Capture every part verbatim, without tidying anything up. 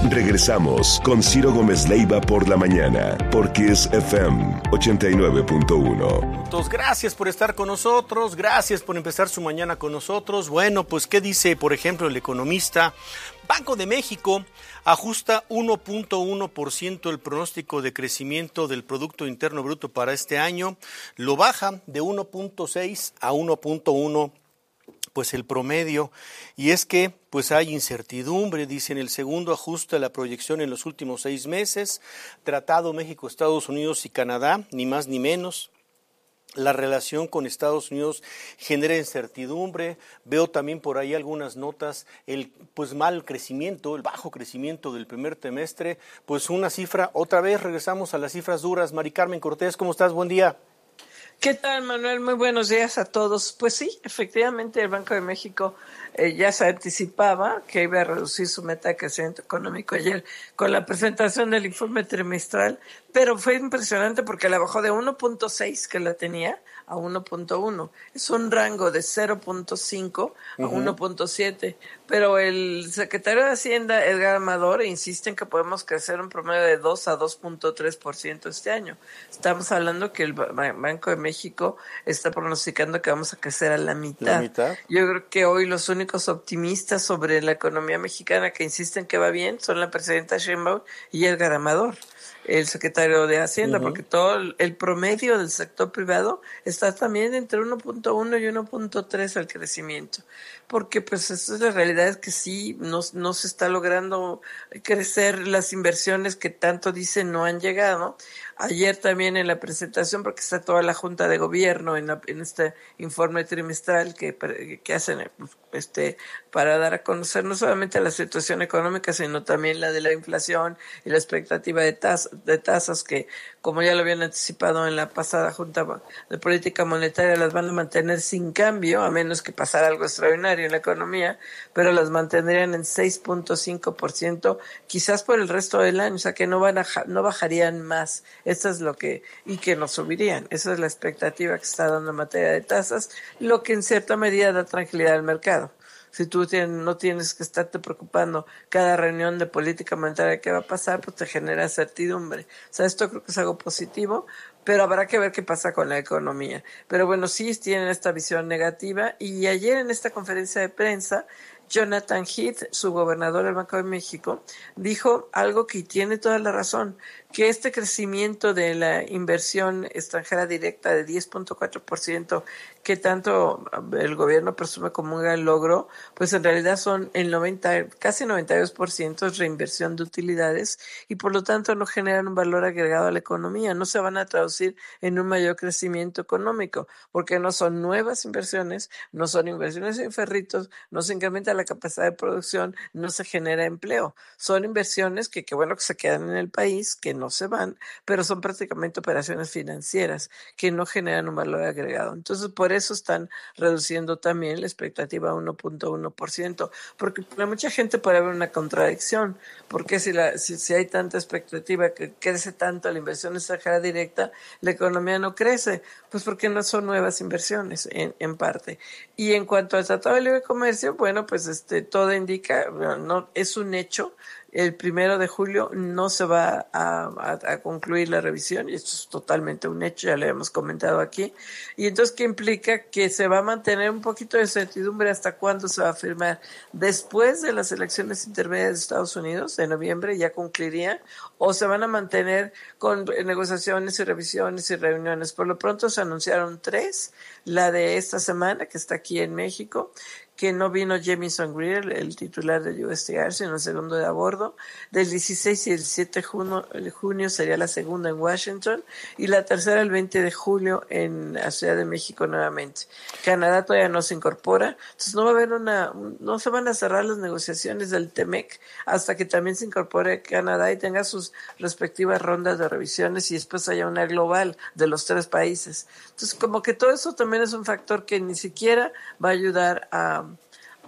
Regresamos con Ciro Gómez Leiva por la mañana, por Kiss F M ochenta y nueve punto uno. Entonces, gracias por estar con nosotros, gracias por empezar su mañana con nosotros. Bueno, pues, ¿qué dice, por ejemplo, el economista? Banco de México ajusta uno punto uno por ciento el pronóstico de crecimiento del Producto Interno Bruto para este año, lo baja de uno punto seis a uno punto uno, pues el promedio, y es que pues hay incertidumbre, dicen el segundo ajuste a la proyección en los últimos seis meses, Tratado México, Estados Unidos y Canadá, ni más ni menos. La relación con Estados Unidos genera incertidumbre. Veo también por ahí algunas notas, el pues mal crecimiento, el bajo crecimiento del primer trimestre, pues una cifra, otra vez regresamos a las cifras duras. Mari Carmen Cortés, ¿cómo estás? Buen día. ¿Qué tal, Manuel? Muy buenos días a todos. Pues sí, efectivamente el Banco de México eh, ya se anticipaba que iba a reducir su meta de crecimiento económico ayer con la presentación del informe trimestral, pero fue impresionante porque la bajó de uno punto seis que la tenía a uno punto uno. Es un rango de cero punto cinco a uh-huh. uno punto siete, pero el secretario de Hacienda, Edgar Amador, insiste en que podemos crecer un promedio de dos a dos punto tres por ciento este año. Estamos hablando que el Banco de México está pronosticando que vamos a crecer a la mitad. ¿La mitad? Yo creo que hoy los únicos optimistas sobre la economía mexicana que insisten que va bien son la presidenta Sheinbaum y Edgar Amador, el secretario de Hacienda, uh-huh. porque todo el, el promedio del sector privado está también entre uno punto uno y uno punto tres al crecimiento, porque pues esa es la realidad, es que sí, no, no se está logrando crecer, las inversiones que tanto dicen no han llegado. Ayer también en la presentación, porque está toda la Junta de Gobierno en, la, en este informe trimestral que, que hacen este para dar a conocer no solamente la situación económica, sino también la de la inflación y la expectativa de, tas, de tasas que, como ya lo habían anticipado en la pasada Junta de Política Monetaria, las van a mantener sin cambio, a menos que pasara algo extraordinario en la economía, pero las mantendrían en seis punto cinco por ciento, quizás por el resto del año, o sea que no van a no bajarían más. Eso es lo que, y que no subirían. Esa es la expectativa que está dando en materia de tasas, lo que en cierta medida da tranquilidad al mercado. Si tú tienes, no tienes que estarte preocupando cada reunión de política monetaria que va a pasar, pues te genera certidumbre. O sea, esto creo que es algo positivo, pero habrá que ver qué pasa con la economía. Pero bueno, sí tienen esta visión negativa, y ayer en esta conferencia de prensa, Jonathan Heath, su gobernador del Banco de México, dijo algo que tiene toda la razón, que este crecimiento de la inversión extranjera directa de diez punto cuatro por ciento que tanto el gobierno presume como un gran logro, pues en realidad son el noventa, casi noventa y dos por ciento es reinversión de utilidades, y por lo tanto no generan un valor agregado a la economía, no se van a traducir en un mayor crecimiento económico, porque no son nuevas inversiones, no son inversiones en ferritos, no se incrementa la capacidad de producción, no se genera empleo, son inversiones que qué bueno que se quedan en el país, que no se van, pero son prácticamente operaciones financieras que no generan un valor agregado. Entonces, por eso están reduciendo también la expectativa a uno punto uno por ciento, porque para mucha gente puede haber una contradicción, porque si, la, si, si hay tanta expectativa que crece tanto la inversión extranjera directa, la economía no crece, pues porque no son nuevas inversiones en, en parte. Y en cuanto al Tratado de Libre Comercio, bueno, pues este todo indica, bueno, no es un hecho. El primero de julio no se va a, a, a concluir la revisión, y esto es totalmente un hecho, ya lo hemos comentado aquí. Y entonces, ¿qué implica? Que se va a mantener un poquito de certidumbre hasta cuándo se va a firmar. Después de las elecciones intermedias de Estados Unidos, de noviembre, ya concluiría, o se van a mantener con negociaciones y revisiones y reuniones. Por lo pronto se anunciaron tres, la de esta semana, que está aquí en México, que no vino Jamieson Greer, el titular de U S T R, sino el segundo de a bordo. Del dieciséis y el diecisiete de junio, de junio sería la segunda en Washington, y la tercera el veinte de julio en la Ciudad de México nuevamente. Canadá todavía no se incorpora, entonces no va a haber una, no se van a cerrar las negociaciones del T M E C hasta que también se incorpore Canadá y tenga sus respectivas rondas de revisiones, y después haya una global de los tres países. Entonces, como que todo eso también es un factor que ni siquiera va a ayudar a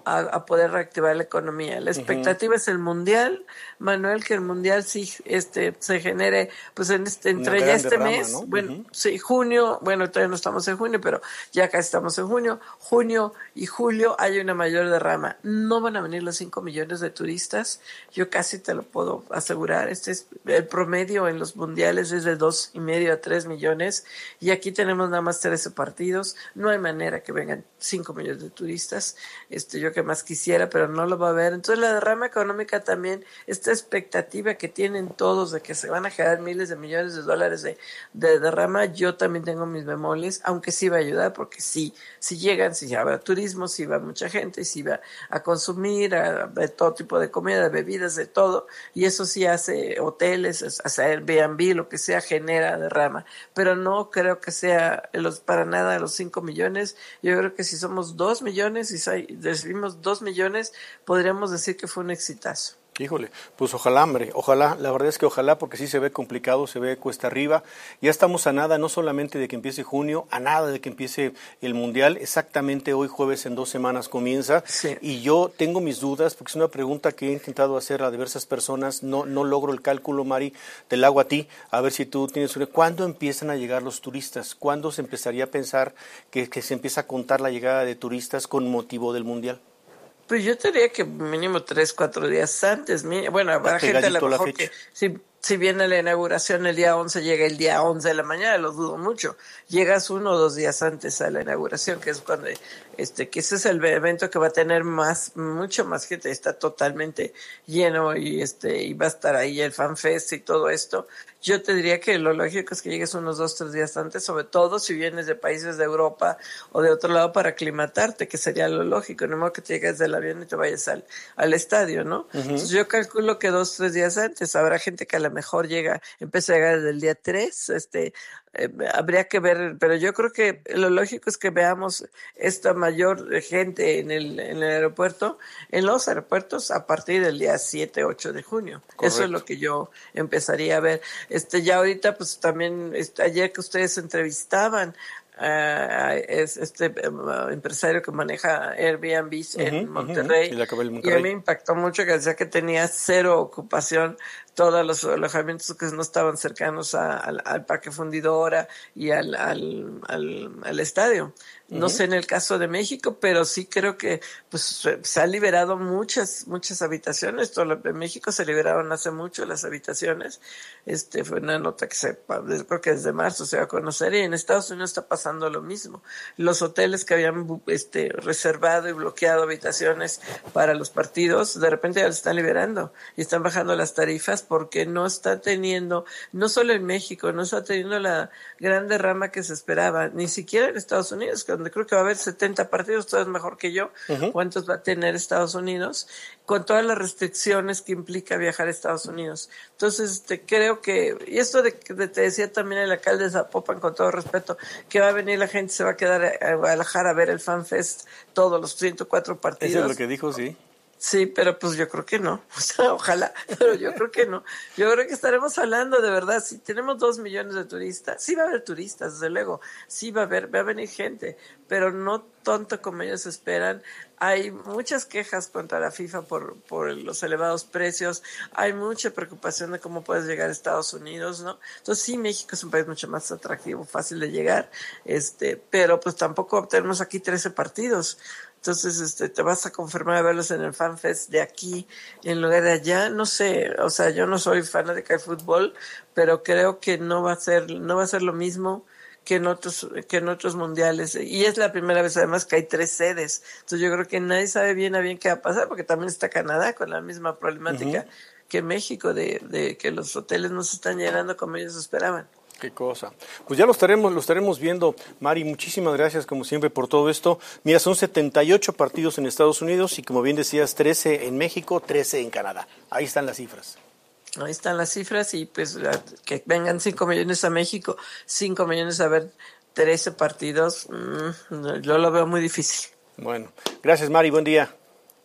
a, a poder reactivar la economía. La expectativa uh-huh. es el Mundial, Manuel, que el Mundial sí este, se genere, pues en este, entre ya este derrama, mes, ¿no? bueno, uh-huh. sí, junio, bueno, todavía no estamos en junio, pero ya casi estamos en junio, junio y julio hay una mayor derrama. No van a venir los cinco millones de turistas, yo casi te lo puedo asegurar. Este es el promedio en los mundiales es de dos y medio a tres millones, y aquí tenemos nada más trece partidos, no hay manera que vengan cinco millones de turistas, este, yo que más quisiera, pero no lo va a haber. Entonces la derrama económica también, esta expectativa que tienen todos de que se van a generar miles de millones de dólares de, de derrama, yo también tengo mis bemoles, aunque sí va a ayudar, porque sí, si llegan, si habrá turismo, si va mucha gente, si va a consumir a, a todo tipo de comida, de bebidas, de todo, y eso sí hace hoteles, hace Airbnb, lo que sea, genera derrama, pero no creo que sea los, para nada los cinco millones. Yo creo que si somos dos millones y si recibimos dos millones, podríamos decir que fue un exitazo. Híjole, pues ojalá, hombre, ojalá, la verdad es que ojalá, porque sí se ve complicado, se ve cuesta arriba. Ya estamos a nada, no solamente de que empiece junio, a nada de que empiece el Mundial. Exactamente hoy jueves, en dos semanas comienza. Sí. Y yo tengo mis dudas, porque es una pregunta que he intentado hacer a diversas personas. No, no logro el cálculo, Mari, te la hago a ti, a ver si tú tienes una. ¿Cuándo empiezan a llegar los turistas? ¿Cuándo se empezaría a pensar que, que se empieza a contar la llegada de turistas con motivo del Mundial? Pues yo diría que mínimo tres, cuatro días antes. Bueno, habrá gente a lo mejor que si, si viene la inauguración el día once, llega el día once de la mañana, lo dudo mucho. Llegas uno o dos días antes a la inauguración, que es cuando, este, que ese es el evento que va a tener más, mucho más gente, está totalmente lleno y este, y va a estar ahí el FanFest y todo esto. Yo te diría que lo lógico es que llegues unos dos, tres días antes, sobre todo si vienes de países de Europa o de otro lado para aclimatarte, que sería lo lógico, no modo que te llegues del avión y te vayas al, al estadio, ¿no? Uh-huh. Entonces yo calculo que dos, tres días antes, habrá gente que a lo mejor llega, empieza a llegar desde el día tres, este, eh, habría que ver, pero yo creo que lo lógico es que veamos esta mayor gente en el, en el aeropuerto, en los aeropuertos a partir del día siete, ocho de junio. Correcto. Eso es lo que yo empezaría a ver. Este, ya ahorita, pues también, este, ayer que ustedes entrevistaban a uh, es este uh, empresario que maneja Airbnb uh-huh, en Monterrey, uh-huh. y, y a mí me impactó mucho que decía que tenía cero ocupación, todos los alojamientos que no estaban cercanos a, al, al Parque Fundidora y al, al, al, al estadio. No uh-huh. sé en el caso de México, pero sí creo que pues se han liberado muchas muchas habitaciones. Todo en México se liberaron hace mucho las habitaciones. Este fue una nota que se creo que desde marzo se va a conocer, y en Estados Unidos está pasando lo mismo. Los hoteles que habían este reservado y bloqueado habitaciones para los partidos, de repente ya los están liberando y están bajando las tarifas porque no está teniendo, no solo en México, no está teniendo la gran derrama que se esperaba, ni siquiera en Estados Unidos, donde creo que va a haber setenta partidos, todo es mejor que yo. Uh-huh. ¿Cuántos va a tener Estados Unidos? Con todas las restricciones que implica viajar a Estados Unidos. Entonces, este, creo que, y esto de, de te decía también el alcalde de Zapopan, con todo respeto, que va a venir la gente, se va a quedar a Guadalajara a ver el FanFest, todos los ciento cuatro partidos. Eso es lo que dijo, sí. Sí, pero pues yo creo que no, o sea, ojalá, pero yo creo que no. Yo creo que estaremos hablando de verdad, si tenemos dos millones de turistas, sí va a haber turistas, desde luego, sí va a haber, va a venir gente, pero no tanto como ellos esperan. Hay muchas quejas contra la FIFA por, por los elevados precios, hay mucha preocupación de cómo puedes llegar a Estados Unidos, ¿no? Entonces sí, México es un país mucho más atractivo, fácil de llegar, este, pero pues tampoco tenemos aquí trece partidos. Entonces, este, te vas a confirmar a verlos en el FanFest de aquí en lugar de allá. No sé, o sea, yo no soy fanática de fútbol, pero creo que no va a ser, no va a ser lo mismo que en otros, que en otros mundiales. Y es la primera vez además que hay tres sedes. Entonces yo creo que nadie sabe bien a bien qué va a pasar, porque también está Canadá con la misma problemática uh-huh. que México, de, de que los hoteles no se están llenando como ellos esperaban. Qué cosa. Pues ya lo estaremos, lo estaremos viendo, Mari. Muchísimas gracias, como siempre, por todo esto. Mira, son setenta y ocho partidos en Estados Unidos y, como bien decías, trece en México, trece en Canadá. Ahí están las cifras. Ahí están las cifras y pues que vengan cinco millones a México, cinco millones a ver trece partidos, mmm, yo lo veo muy difícil. Bueno, gracias, Mari. Buen día.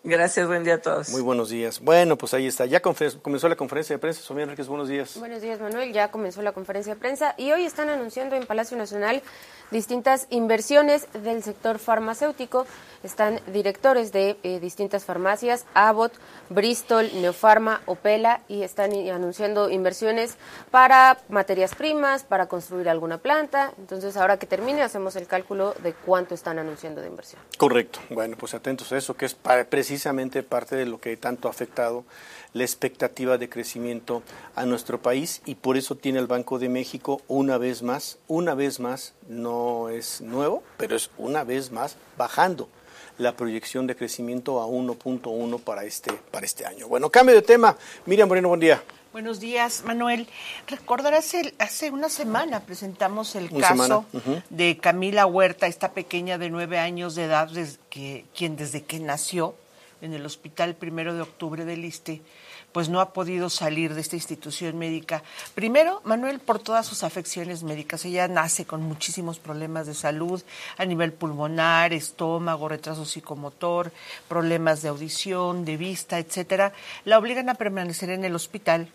Gracias, buen día a todos. Muy buenos días. Bueno, pues ahí está. Ya confer- comenzó la conferencia de prensa. Sofía Enríquez, buenos días. Buenos días, Manuel. Ya comenzó la conferencia de prensa y hoy están anunciando en Palacio Nacional distintas inversiones del sector farmacéutico. Están directores de eh, distintas farmacias, Abbott, Bristol, Neopharma, Opela, y están i- anunciando inversiones para materias primas, para construir alguna planta. Entonces, ahora que termine, hacemos el cálculo de cuánto están anunciando de inversión. Correcto. Bueno, pues atentos a eso, que es para, precisamente parte de lo que tanto ha afectado la expectativa de crecimiento a nuestro país, y por eso tiene el Banco de México una vez más, una vez más, no es nuevo, pero es una vez más bajando la proyección de crecimiento a uno punto uno para este, para este año. Bueno, cambio de tema. Miriam Moreno, buen día. Buenos días, Manuel. Recordarás, el, hace una semana presentamos el Una caso semana, uh-huh. de Camila Huerta, esta pequeña de nueve años de edad, desde que, quien desde que nació en el hospital primero de octubre del Iste, pues no ha podido salir de esta institución médica. Primero, Manuel, por todas sus afecciones médicas. Ella nace con muchísimos problemas de salud a nivel pulmonar, estómago, retraso psicomotor, problemas de audición, de vista, etcétera. La obligan a permanecer en el hospital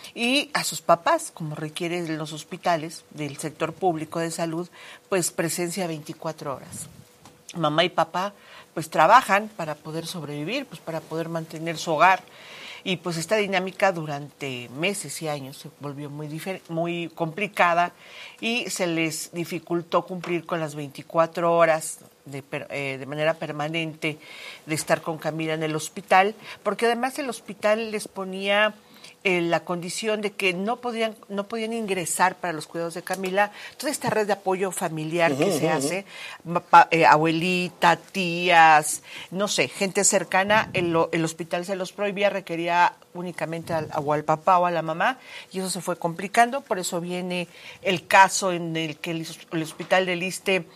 y a sus papás, como requieren los hospitales del sector público de salud, pues presencia veinticuatro horas. Mamá y papá pues trabajan para poder sobrevivir, pues para poder mantener su hogar. Y pues esta dinámica durante meses y años se volvió muy difer- muy complicada y se les dificultó cumplir con las veinticuatro horas de, per- eh, de manera permanente de estar con Camila en el hospital, porque además el hospital les ponía eh, la condición de que no podían no podían ingresar para los cuidados de Camila. Toda esta red de apoyo familiar uh-huh, que se uh-huh. hace, pa, eh, abuelita, tías, no sé, gente cercana, el, el hospital se los prohibía, requería únicamente al, o al papá o a la mamá, y eso se fue complicando. Por eso viene el caso en el que el, el hospital del Iste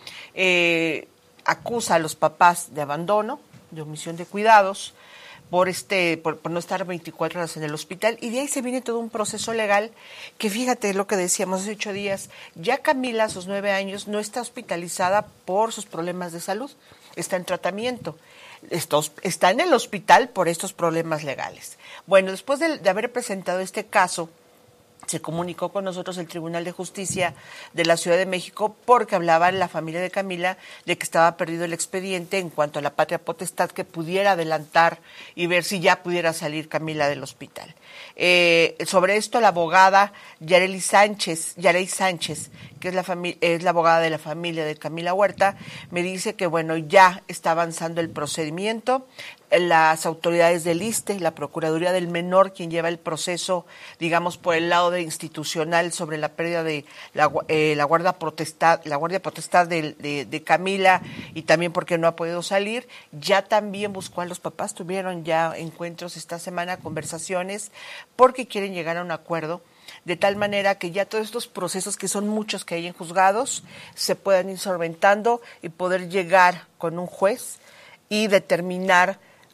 eh, acusa a los papás de abandono, de omisión de cuidados, por este por, por no estar veinticuatro horas en el hospital, y de ahí se viene todo un proceso legal que, fíjate lo que decíamos hace ocho días, ya Camila a sus nueve años no está hospitalizada por sus problemas de salud, está en tratamiento, está, está en el hospital por estos problemas legales. Bueno, después de, de haber presentado este caso, se comunicó con nosotros el Tribunal de Justicia de la Ciudad de México porque hablaba la familia de Camila de que estaba perdido el expediente en cuanto a la patria potestad, que pudiera adelantar y ver si ya pudiera salir Camila del hospital. Eh, sobre esto, la abogada Yareli Sánchez, Yareli Sánchez, que es la, fami- es la abogada de la familia de Camila Huerta, me dice que bueno, ya está avanzando el procedimiento. Las autoridades del Iste, la Procuraduría del Menor, quien lleva el proceso, digamos, por el lado de institucional sobre la pérdida de la, eh, la guardia potestad, la guardia potestad de, de, de Camila, y también porque no ha podido salir, ya también buscó a los papás, tuvieron ya encuentros esta semana, conversaciones, porque quieren llegar a un acuerdo, de tal manera que ya todos estos procesos, que son muchos que hay en juzgados, se puedan ir solventando y poder llegar con un juez y determinar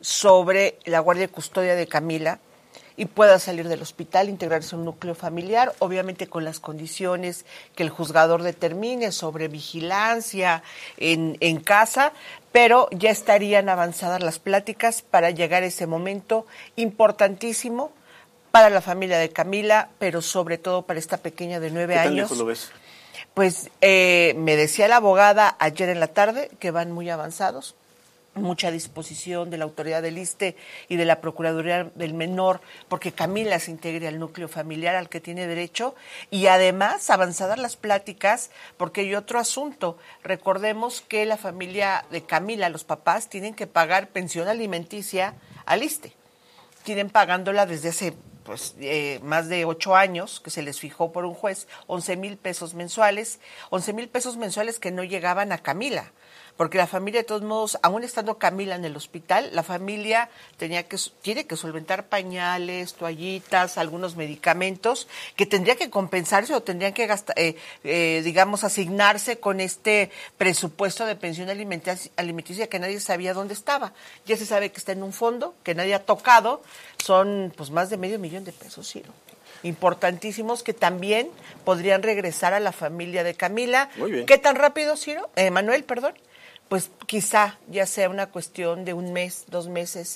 sobre la guardia y custodia de Camila y pueda salir del hospital, integrarse a un núcleo familiar, obviamente con las condiciones que el juzgador determine sobre vigilancia en, en casa, pero ya estarían avanzadas las pláticas para llegar a ese momento importantísimo para la familia de Camila, pero sobre todo para esta pequeña de nueve ¿Qué tan años. lejos lo ves? Pues eh, me decía la abogada ayer en la tarde que van muy avanzados, mucha disposición de la autoridad del Iste y de la Procuraduría del Menor, porque Camila se integre al núcleo familiar al que tiene derecho, y además avanzadas las pláticas, porque hay otro asunto. Recordemos que la familia de Camila, los papás, tienen que pagar pensión alimenticia al Iste. Tienen pagándola desde hace pues eh, más de ocho años, que se les fijó por un juez, once mil pesos mensuales, once mil pesos mensuales que no llegaban a Camila, porque la familia, de todos modos, aún estando Camila en el hospital, la familia tenía que tiene que solventar pañales, toallitas, algunos medicamentos que tendría que compensarse o tendrían que gastar, eh, eh, digamos, asignarse con este presupuesto de pensión alimenticia, alimenticia que nadie sabía dónde estaba. Ya se sabe que está en un fondo que nadie ha tocado, son pues más de medio millón de pesos, Ciro. Importantísimos que también podrían regresar a la familia de Camila. Muy bien. ¿Qué tan rápido, Ciro? Eh, Manuel, perdón. Pues quizá ya sea una cuestión de un mes, dos meses,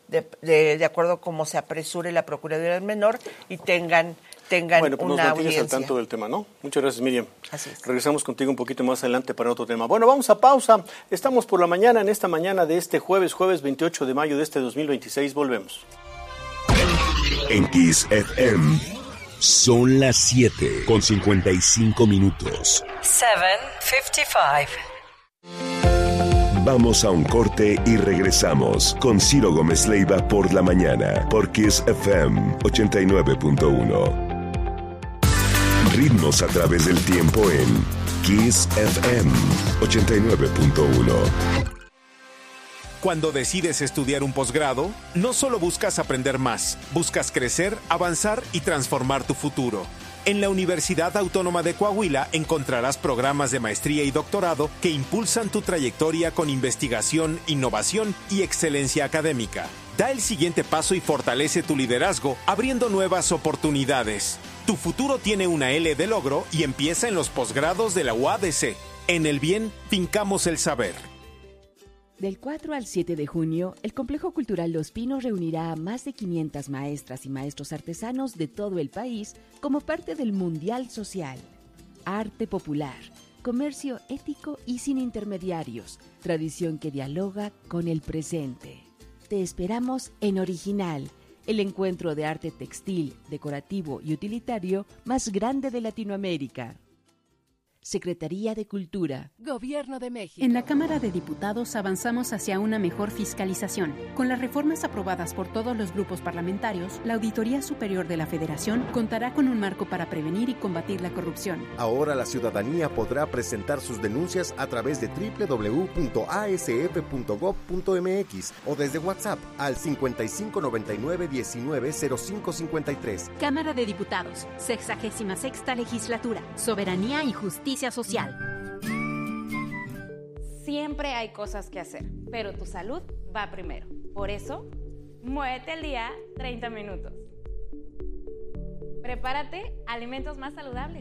de, de, de acuerdo a cómo se apresure la Procuraduría del Menor y tengan, tengan bueno, pues una nos audiencia. al tanto del tema, ¿no? Muchas gracias, Miriam. Así es. Regresamos contigo un poquito más adelante para otro tema. Bueno, vamos a pausa. Estamos por la mañana, en esta mañana de este jueves, jueves veintiocho de mayo de este dos mil veintiséis. Volvemos. En Kiss F M son las siete con cincuenta y cinco minutos. siete cincuenta y cinco. Vamos a un corte y regresamos con Ciro Gómez Leiva por la mañana, por Kiss F M ochenta y nueve punto uno. Ritmos a través del tiempo en Kiss F M ochenta y nueve punto uno. Cuando decides estudiar un posgrado, no solo buscas aprender más, buscas crecer, avanzar y transformar tu futuro. En la Universidad Autónoma de Coahuila encontrarás programas de maestría y doctorado que impulsan tu trayectoria con investigación, innovación y excelencia académica. Da el siguiente paso y fortalece tu liderazgo, abriendo nuevas oportunidades. Tu futuro tiene una L de logro y empieza en los posgrados de la U A D C. En el bien, fincamos el saber. Del cuatro al siete de junio, el Complejo Cultural Los Pinos reunirá a más de quinientas maestras y maestros artesanos de todo el país como parte del Mundial Social. Arte popular, comercio ético y sin intermediarios, tradición que dialoga con el presente. Te esperamos en Original, el encuentro de arte textil, decorativo y utilitario más grande de Latinoamérica. Secretaría de Cultura. Gobierno de México. En la Cámara de Diputados avanzamos hacia una mejor fiscalización. Con las reformas aprobadas por todos los grupos parlamentarios, la Auditoría Superior de la Federación contará con un marco para prevenir y combatir la corrupción. Ahora la ciudadanía podrá presentar sus denuncias a través de doble u doble u doble u punto a s f punto gob punto m x o desde WhatsApp al cincuenta y cinco noventa y nueve diecinueve cero cinco cincuenta y tres. Cámara de Diputados, sexagésima sexta legislatura, soberanía y justicia social. Siempre hay cosas que hacer, pero tu salud va primero. Por eso, muévete al día treinta minutos. Prepárate alimentos más saludables.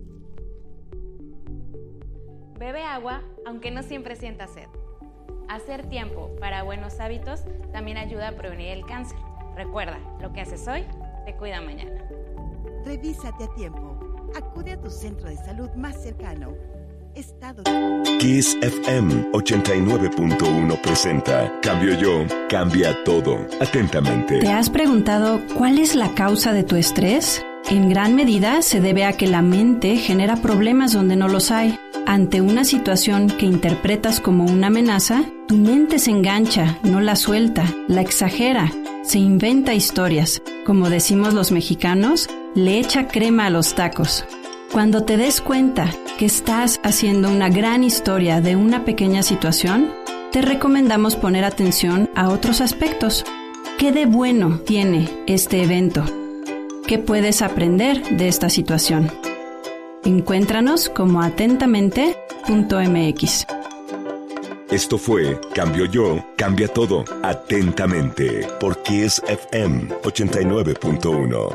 Bebe agua aunque no siempre sientas sed. Hacer tiempo para buenos hábitos también ayuda a prevenir el cáncer. Recuerda, lo que haces hoy te cuida mañana. Revísate a tiempo. Acude a tu centro de salud más cercano. Estado de... Kiss F M ochenta y nueve punto uno presenta Cambio Yo, cambia todo. Atentamente. ¿Te has preguntado cuál es la causa de tu estrés? En gran medida se debe a que la mente genera problemas donde no los hay. Ante una situación que interpretas como una amenaza, tu mente se engancha, no la suelta, la exagera, se inventa historias. Como decimos los mexicanos, le echa crema a los tacos. Cuando te des cuenta que estás haciendo una gran historia de una pequeña situación, te recomendamos poner atención a otros aspectos. ¿Qué de bueno tiene este evento? ¿Qué puedes aprender de esta situación? Encuéntranos como atentamente punto m x. Esto fue Cambio Yo, cambia todo. Atentamente, por Kiss F M ochenta y nueve punto uno.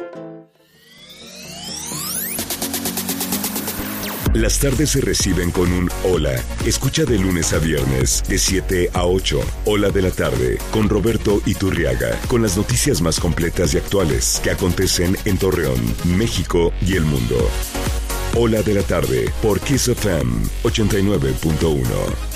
Las tardes se reciben con un hola. Escucha de lunes a viernes, de siete a ocho. Hola de la tarde, con Roberto Iturriaga. Con las noticias más completas y actuales que acontecen en Torreón, México y el mundo. Hola de la tarde, por Kiss F M ochenta y nueve punto uno.